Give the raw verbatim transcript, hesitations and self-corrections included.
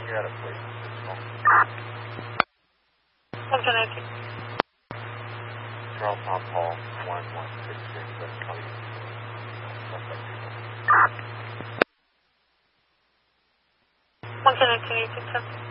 got it, please. one two nine two. Charles Tom Paul, one one six six, that's Kelly. one two nine two eight six seven.